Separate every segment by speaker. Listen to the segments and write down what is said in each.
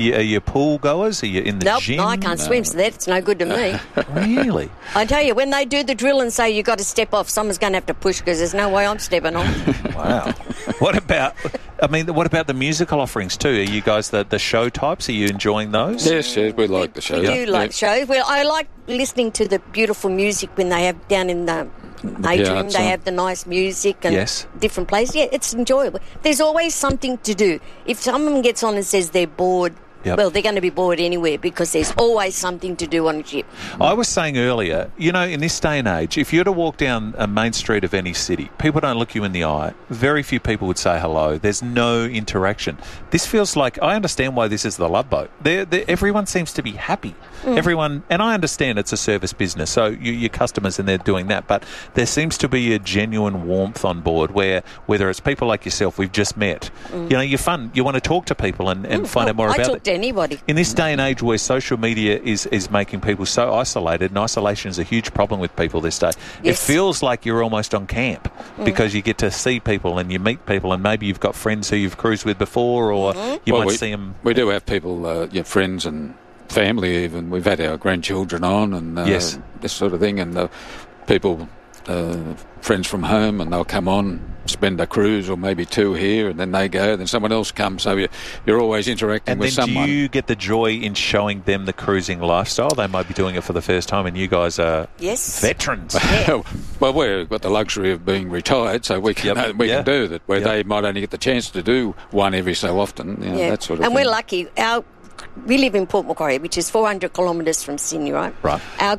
Speaker 1: Are you pool goers? Are you in the gym?
Speaker 2: No, I can't swim, so that's no good to me.
Speaker 1: Really?
Speaker 2: I tell you, when they do the drill and say you got to step off, someone's going to have to push because there's no way I'm stepping on.
Speaker 1: Wow. What about the musical offerings too? Are you guys the show types? Are you enjoying those?
Speaker 3: Yes, we like the show.
Speaker 2: We do like shows. Well, I like listening to the beautiful music when they have down in the atrium. They have the nice music and different places. Yeah, it's enjoyable. There's always something to do. If someone gets on and says they're bored, well, they're going to be bored anywhere because there's always something to do on a ship.
Speaker 1: I was saying earlier, in this day and age, if you were to walk down a main street of any city, people don't look you in the eye. Very few people would say hello. There's no interaction. This feels like, I understand why this is the Love Boat. Everyone seems to be happy. Everyone, and I understand it's a service business, so your customers and they're doing that, but there seems to be a genuine warmth on board where, whether it's people like yourself we've just met, you're fun. You want to talk to people and find out more about it.
Speaker 2: I talk to anybody.
Speaker 1: In this day and age where social media is making people so isolated, and isolation is a huge problem with people this day, it feels like you're almost on camp because you get to see people and you meet people, and maybe you've got friends who you've cruised with before, or you might see them.
Speaker 3: We do have people, friends and family even. We've had our grandchildren on and this sort of thing, and people, friends from home, and they'll come on, spend a cruise or maybe two here, and then they go, then someone else comes, so you're always interacting with someone.
Speaker 1: And then do you get the joy in showing them the cruising lifestyle? They might be doing it for the first time, and you guys are veterans.
Speaker 2: Yeah.
Speaker 3: Well, we've got the luxury of being retired, so we can do that, where they might only get the chance to do one every so often, that sort of thing.
Speaker 2: And we're lucky. We live in Port Macquarie, which is 400 kilometres from Sydney, right?
Speaker 1: Right.
Speaker 2: Our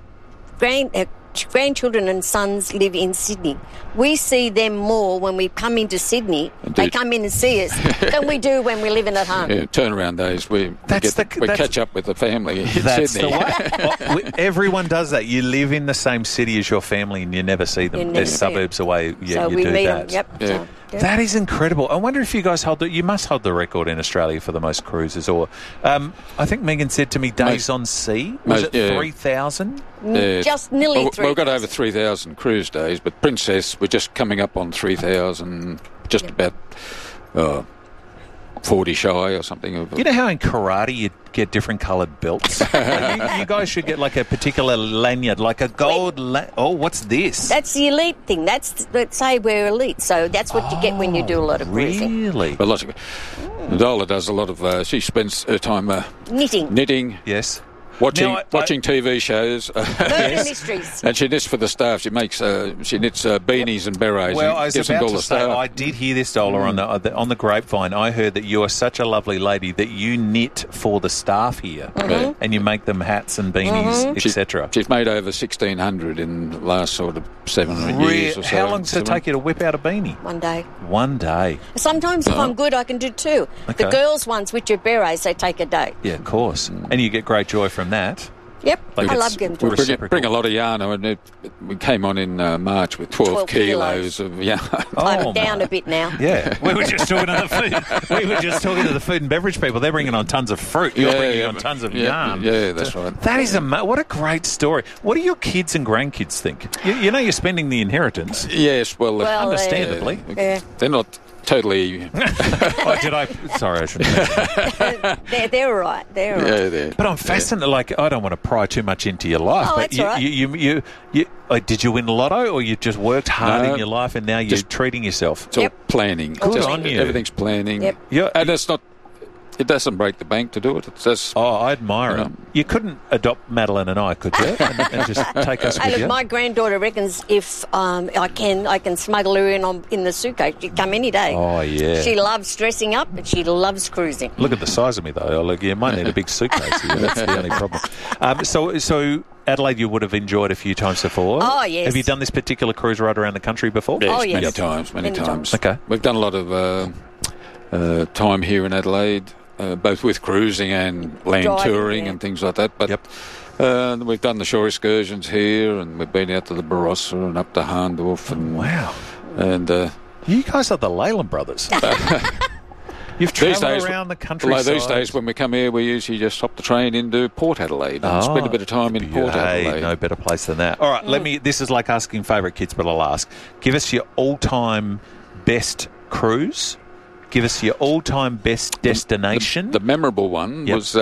Speaker 2: grandchildren and sons live in Sydney. We see them more when we come into Sydney. Indeed. They come in and see us than we do when we're living at home.
Speaker 3: Yeah, turnaround days. We catch up with the family in Sydney.
Speaker 1: The way. Everyone does that. You live in the same city as your family and you never see them. There's suburbs away.
Speaker 2: So
Speaker 1: you
Speaker 2: we
Speaker 1: do
Speaker 2: meet
Speaker 1: that.
Speaker 2: them. Yep.
Speaker 1: Yeah. That is incredible. I wonder if you guys you must hold the record in Australia for the most cruises, or I think Megan said to me days on sea. Was it 3,000?
Speaker 2: Just nearly 3,000.
Speaker 3: We've got over 3,000 cruise days, but Princess, we're just coming up on 3,000, just about 40 shy or something.
Speaker 1: You know how in karate you get different coloured belts? you guys should get like a particular lanyard, like a gold what's this?
Speaker 2: That's the elite thing. Let's say we're elite, so that's what you get when you do a lot of cruising.
Speaker 1: Really?
Speaker 3: But Dola does a lot of, she spends her time knitting.
Speaker 1: Yes.
Speaker 3: Watching TV shows.
Speaker 2: Murder mysteries.
Speaker 3: And she knits for the staff. She knits beanies and berets.
Speaker 1: Well, I was about to say, I did hear this, Dola, on the grapevine. I heard that you are such a lovely lady that you knit for the staff here, and you make them hats and beanies, etc.
Speaker 3: She's made over 1,600 in the last sort of 7 years or so.
Speaker 1: How long does it take you to whip out a beanie?
Speaker 2: 1 day.
Speaker 1: 1 day.
Speaker 2: Sometimes if I'm good, I can do 2. Okay. The girls' ones, which are berets, they take a day.
Speaker 1: Yeah, of course. And you get great joy from that.
Speaker 2: Yep, I love getting to
Speaker 3: We bring a lot of yarn, and we came on in March with 12 kilos of yarn.
Speaker 2: I'm down a bit now.
Speaker 1: Yeah, we were just talking to the food and beverage people. They're bringing on tons of fruit. You're bringing on tons of yarn.
Speaker 3: Yeah, that's right.
Speaker 1: That is what a great story. What do your kids and grandkids think? You're spending the inheritance.
Speaker 3: Yes, well
Speaker 1: understandably.
Speaker 3: They're not totally.
Speaker 1: Sorry, I shouldn't.
Speaker 2: They're all right. They're all right.
Speaker 3: Yeah,
Speaker 1: but I'm fascinated. Like, I don't want to pry too much into your life.
Speaker 2: Oh,
Speaker 1: but
Speaker 2: that's all right.
Speaker 1: Did you win the lotto, or you just worked hard in your life and now you're just treating yourself?
Speaker 3: It's all planning.
Speaker 1: Good on you.
Speaker 3: Everything's planning.
Speaker 2: Yep.
Speaker 3: And it's not. It doesn't break the bank to do it. It's just,
Speaker 1: I admire it. You couldn't adopt Madeline and I, could you? and just take us with you?
Speaker 2: My granddaughter reckons if I can smuggle her in the suitcase. She'd come any day.
Speaker 1: Oh, yeah.
Speaker 2: She loves dressing up, but she loves cruising.
Speaker 1: Look at the size of me, though. You might need a big suitcase here. That's the only problem. So Adelaide, you would have enjoyed a few times before.
Speaker 2: Oh, yes.
Speaker 1: Have you done this particular cruise right around the country before?
Speaker 3: Yes, many times.
Speaker 1: Okay.
Speaker 3: We've done a lot of time here in Adelaide. Both with cruising and land touring and things like that. But we've done the shore excursions here, and we've been out to the Barossa and up to Hahndorf. And,
Speaker 1: wow.
Speaker 3: And
Speaker 1: you guys are the Leyland brothers. You've travelled around the countryside.
Speaker 3: These days, when we come here, we usually just hop the train into Port Adelaide and spend a bit of time in Port Adelaide.
Speaker 1: No better place than that. All right, this is like asking favourite kids, but I'll ask. Give us your all-time best cruise Give us your all-time best destination.
Speaker 3: The memorable one was